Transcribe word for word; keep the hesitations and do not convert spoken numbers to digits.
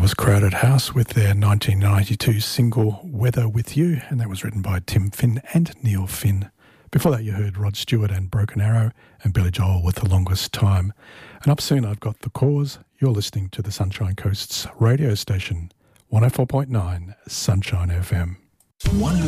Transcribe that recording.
was Crowded House with their nineteen ninety-two single Weather With You, and that was written by Tim Finn and Neil Finn. Before that you heard Rod Stewart and Broken Arrow and Billy Joel with The Longest Time. And up soon I've got The Cause. You're listening to the Sunshine Coast's radio station, one oh four point nine Sunshine F M.